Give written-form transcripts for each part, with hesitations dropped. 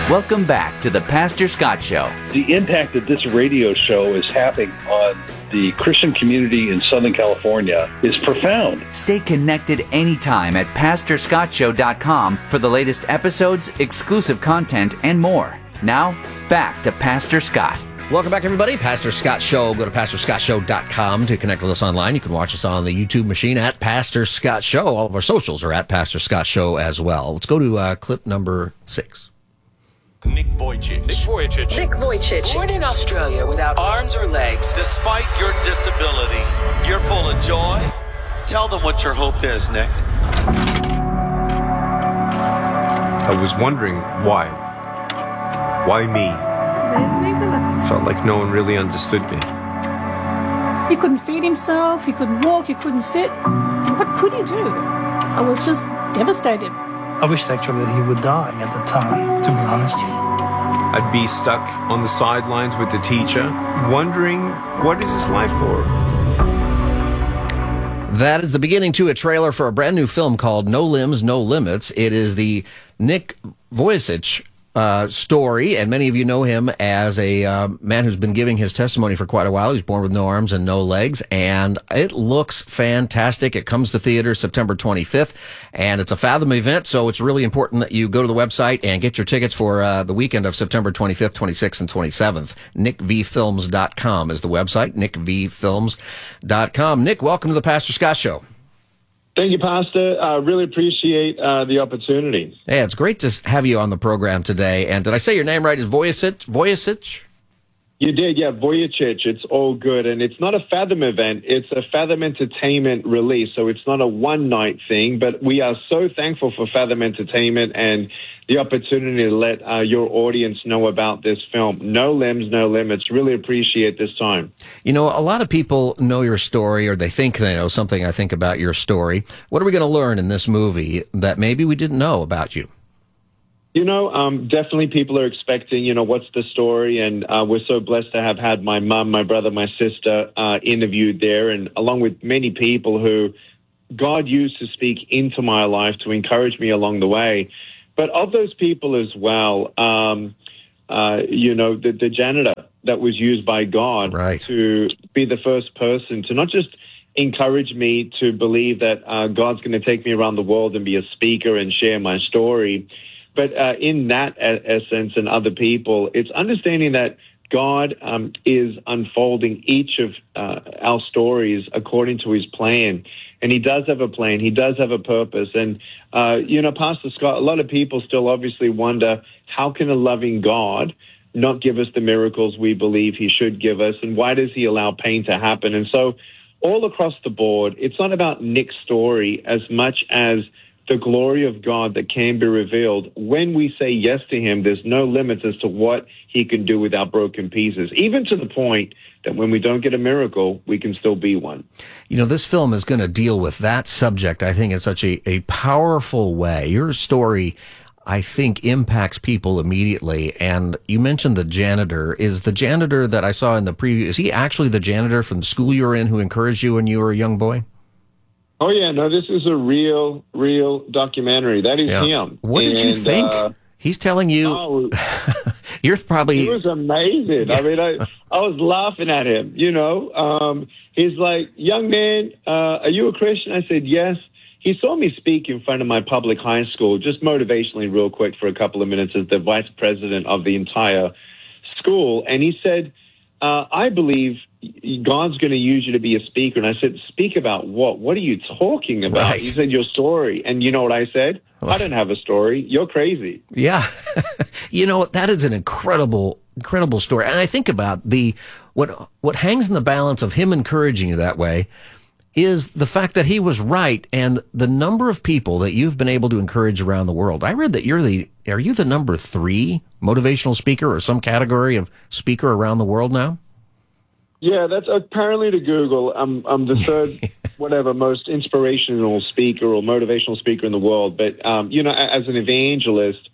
Welcome back to the Pastor Scott Show. The impact that this radio show is having on the Christian community in Southern California is profound. Stay connected anytime at PastorScottShow.com for the latest episodes, exclusive content, and more. Now, back to Pastor Scott. Welcome back, everybody. Pastor Scott Show. Go to PastorScottShow.com to connect with us online. You can watch us on the YouTube machine at Pastor Scott Show. All of our socials are at Pastor Scott Show as well. Let's go to clip number 6. Nick Vujicic. Born in Australia without arms or legs. Despite your disability, you're full of joy. Tell them what your hope is, Nick. I was wondering why. Why me? Felt like no one really understood me. He couldn't feed himself, he couldn't walk, he couldn't sit. What could he do? I was just devastated. I wished actually he would die at the time, to be honest. I'd be stuck on the sidelines with the teacher, wondering what is his life for? That is the beginning to a trailer for a brand new film called No Limbs, No Limits. It is the Nick Vujicic story, and many of you know him as a man who's been giving his testimony for quite a while. He's born with no arms and no legs, and it looks fantastic. It comes to theaters September 25th, and it's a Fathom event, so it's really important that you go to the website and get your tickets for the weekend of September 25th, 26th, and 27th. NickVFilms.com is the website, NickVFilms.com. Nick, welcome to the Pastor Scott Show. Thank you, Pastor. I really appreciate the opportunity. Yeah, it's great to have you on the program today. And did I say your name right? Is Vujicic? You did, yeah, Vujicic. It's all good. And it's not a Fathom event. It's a Fathom Entertainment release. So it's not a one-night thing. But we are so thankful for Fathom Entertainment and the opportunity to let your audience know about this film. No Limbs, No Limits. Really appreciate this time. You know, a lot of people know your story, or they think they know something, I think, about your story. What are we going to learn in this movie that maybe we didn't know about you? You know, definitely people are expecting, what's the story? And we're so blessed to have had my mom, my brother, my sister interviewed there, and along with many people who God used to speak into my life to encourage me along the way. But of those people as well, the janitor that was used by God to be the first person to not just encourage me to believe that God's going to take me around the world and be a speaker and share my story, but in that essence and other people, it's understanding that God is unfolding each of our stories according to his plan. And he does have a plan. He does have a purpose. And, Pastor Scott, a lot of people still obviously wonder, how can a loving God not give us the miracles we believe he should give us? And why does he allow pain to happen? And so all across the board, it's not about Nick's story as much as the glory of God that can be revealed. When we say yes to him, there's no limits as to what he can do with our broken pieces, even to the point that when we don't get a miracle, we can still be one. You know, this film is going to deal with that subject, I think, in such a powerful way. Your story, I think, impacts people immediately. And you mentioned the janitor. Is the janitor that I saw in the preview, is he actually the janitor from the school you were in who encouraged you when you were a young boy? Oh, yeah. No, this is a real documentary. That is him. What did you think? He's telling you, you're probably... He was amazing. Yeah. I mean, I was laughing at him, He's like, young man, are you a Christian? I said, yes. He saw me speak in front of my public high school, just motivationally real quick for a couple of minutes as the vice president of the entire school. And he said, I believe God's going to use you to be a speaker. And I said, speak about what? What are you talking about? Right. He said, your story. And you know what I said? I don't have a story. You're crazy. Yeah. That is an incredible story. And I think about what hangs in the balance of him encouraging you that way is the fact that he was right, and the number of people that you've been able to encourage around the world. I read that are you the number 3 motivational speaker or some category of speaker around the world now? Yeah, that's apparently to Google. I'm the third, most inspirational speaker or motivational speaker in the world. But, as an evangelist,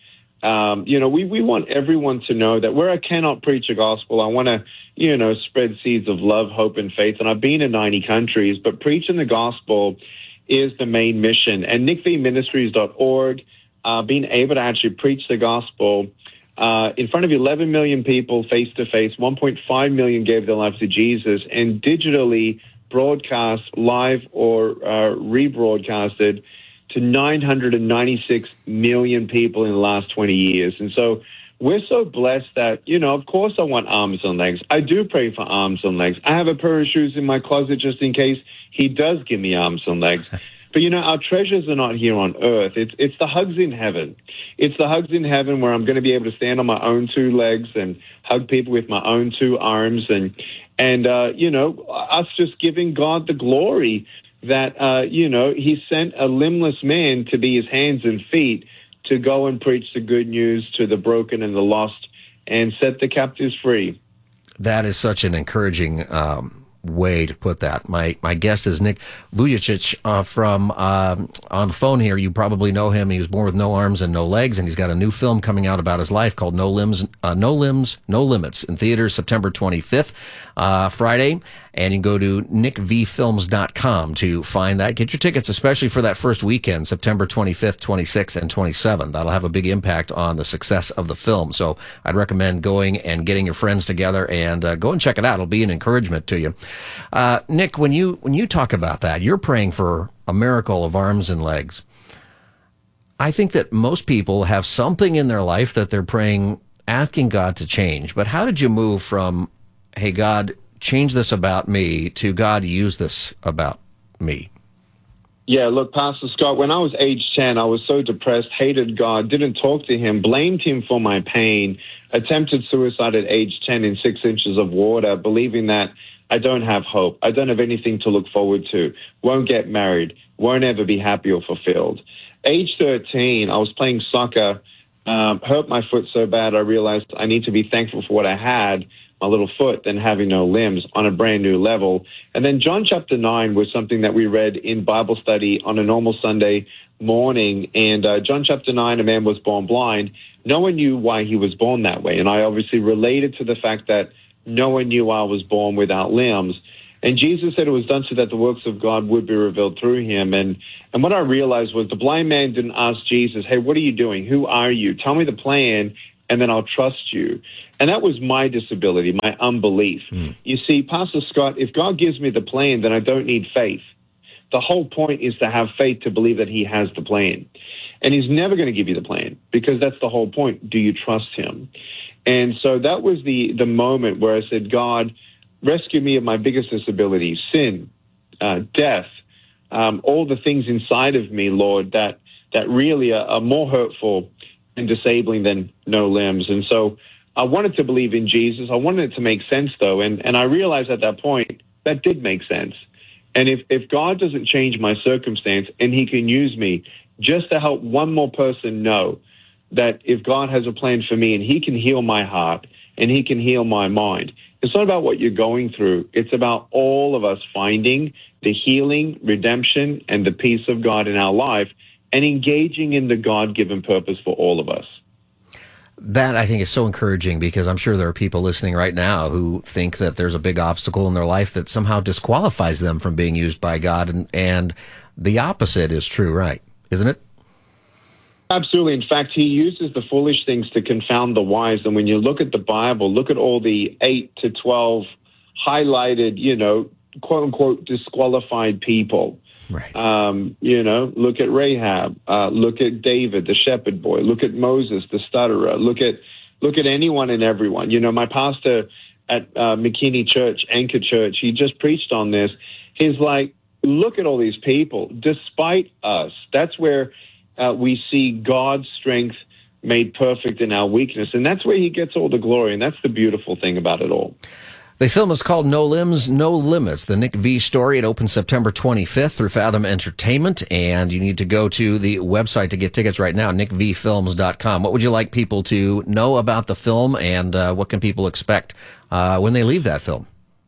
we want everyone to know that where I cannot preach a gospel, I want to, spread seeds of love, hope, and faith. And I've been in 90 countries, but preaching the gospel is the main mission. And nickvministries.org, being able to actually preach the gospel in front of 11 million people face-to-face. 1.5 million gave their lives to Jesus, and digitally broadcast live or rebroadcasted to 996 million people in the last 20 years. And so we're so blessed that, of course I want arms and legs. I do pray for arms and legs. I have a pair of shoes in my closet just in case he does give me arms and legs. But, our treasures are not here on earth. It's the hugs in heaven. It's the hugs in heaven where I'm going to be able to stand on my own two legs and hug people with my own two arms. And us just giving God the glory that, he sent a limbless man to be his hands and feet to go and preach the good news to the broken and the lost and set the captives free. That is such an encouraging way to put that. My guest is Nick Vujicic from on the phone here. You probably know him. He was born with no arms and no legs, and he's got a new film coming out about his life called No Limbs, No Limits in theaters September 25th, Friday. And you can go to nickvfilms.com to find that. Get your tickets, especially for that first weekend, September 25th, 26th, and 27th. That'll have a big impact on the success of the film. So I'd recommend going and getting your friends together and go and check it out. It'll be an encouragement to you. Nick, when you talk about that, you're praying for a miracle of arms and legs. I think that most people have something in their life that they're praying, asking God to change. But how did you move from, hey, God, change this about me, to God, use this about me? Yeah, look, Pastor Scott, when I was age 10, I was so depressed, hated God, didn't talk to him, blamed him for my pain, attempted suicide at age 10 in 6 inches of water, believing that I don't have hope, I don't have anything to look forward to, won't get married, won't ever be happy or fulfilled. Age 13, I was playing soccer, hurt my foot so bad I realized I need to be thankful for what I had, my little foot, than having no limbs, on a brand new level. And then John chapter 9 was something that we read in Bible study on a normal Sunday morning. And John chapter 9, a man was born blind. No one knew why he was born that way. And I obviously related to the fact that no one knew I was born without limbs. And Jesus said it was done so that the works of God would be revealed through him. And what I realized was the blind man didn't ask Jesus, hey, what are you doing? Who are you? Tell me the plan, and then I'll trust you. And that was my disability, my unbelief. You see, Pastor Scott, if God gives me the plan, then I don't need faith. The whole point is to have faith to believe that he has the plan. And he's never going to give you the plan, because that's the whole point. Do you trust him? And so that was the moment where I said, God, rescue me of my biggest disability, sin, death, all the things inside of me, Lord, that really are more hurtful and disabling than no limbs. And so I wanted to believe in Jesus. I wanted it to make sense, though, and I realized at that point that did make sense. And if God doesn't change my circumstance, and he can use me just to help one more person know that if God has a plan for me and he can heal my heart and he can heal my mind, it's not about what you're going through. It's about all of us finding the healing, redemption, and the peace of God in our life and engaging in the God-given purpose for all of us. That, I think, is so encouraging, because I'm sure there are people listening right now who think that there's a big obstacle in their life that somehow disqualifies them from being used by God, and the opposite is true, right? Isn't it? Absolutely. In fact, he uses the foolish things to confound the wise. And when you look at the Bible, look at all the 8 to 12 highlighted, quote unquote, disqualified people. Right. Look at Rahab, look at David, the shepherd boy, look at Moses, the stutterer, look at anyone and everyone. My pastor at McKinney Church, Anchor Church, he just preached on this. He's like, look at all these people, despite us. That's where we see God's strength made perfect in our weakness. And that's where he gets all the glory. And that's the beautiful thing about it all. The film is called No Limbs, No Limits, the Nick V story. It opens September 25th through Fathom Entertainment, and you need to go to the website to get tickets right now, nickvfilms.com. What would you like people to know about the film, and what can people expect when they leave that film?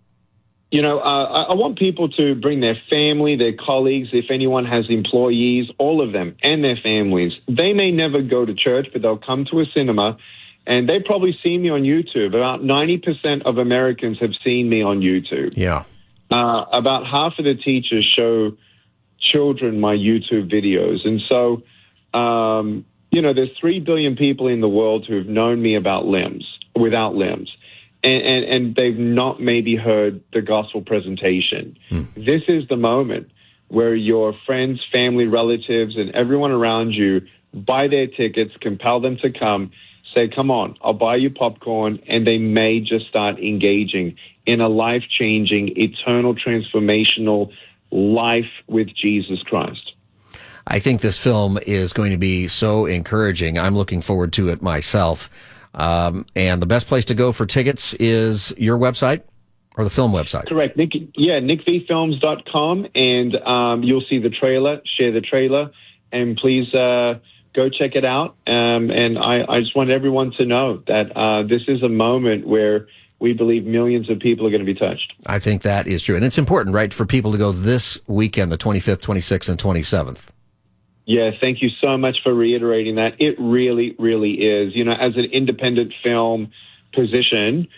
I want people to bring their family, their colleagues, if anyone has employees, all of them, and their families. They may never go to church, but they'll come to a cinema. And they probably see me on YouTube. About 90% of Americans have seen me on YouTube. Yeah. About half of the teachers show children my YouTube videos. And so, there's 3 billion people in the world who've known me without limbs. And they've not maybe heard the gospel presentation. This is the moment where your friends, family, relatives, and everyone around you buy their tickets, compel them to come, say, come on, I'll buy you popcorn, and they may just start engaging in a life-changing, eternal, transformational life with Jesus Christ. I think this film is going to be so encouraging. I'm looking forward to it myself. And the best place to go for tickets is your website or the film website? Correct. nickvfilms.com, and you'll see the trailer, share the trailer, and please go check it out. And I just want everyone to know that this is a moment where we believe millions of people are going to be touched. I think that is true. And it's important, right, for people to go this weekend, the 25th, 26th, and 27th. Yeah, thank you so much for reiterating that. It really, really is. As an independent film position,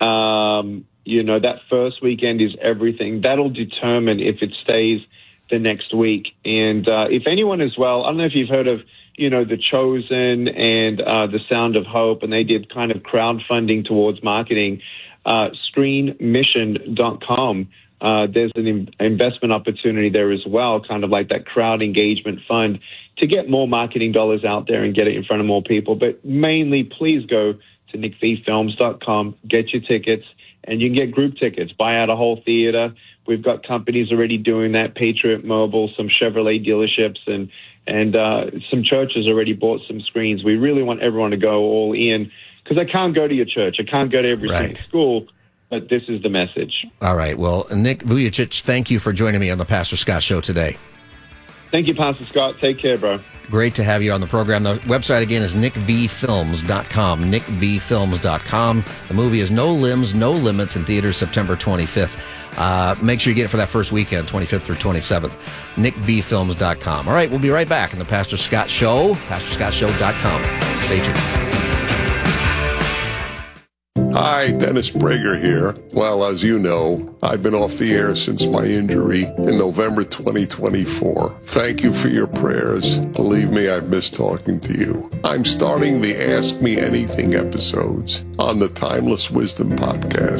that first weekend is everything. That'll determine if it stays the next week. And if anyone as well, I don't know if you've heard of, The Chosen and The Sound of Hope, and they did kind of crowdfunding towards marketing, screenmission.com. There's an investment opportunity there as well, kind of like that crowd engagement fund to get more marketing dollars out there and get it in front of more people. But mainly, please go to nickvfilms.com, get your tickets, and you can get group tickets, buy out a whole theater. We've got companies already doing that, Patriot Mobile, some Chevrolet dealerships, and some churches already bought some screens. We really want everyone to go all in, because I can't go to your church. I can't go to every single school. But this is the message. All right. Well, Nick Vujicic, thank you for joining me on the Pastor Scott Show today. Thank you, Pastor Scott. Take care, bro. Great to have you on the program. The website, again, is nickvfilms.com, nickvfilms.com. The movie is No Limbs, No Limits in theaters September 25th. Make sure you get it for that first weekend, 25th through 27th. nickvfilms.com. All right, we'll be right back in the Pastor Scott Show, pastorscottshow.com. Stay tuned. Hi, Dennis Prager here. Well, as you know, I've been off the air since my injury in November 2024. Thank you for your prayers. Believe me, I've missed talking to you. I'm starting the Ask Me Anything episodes on the Timeless Wisdom podcast.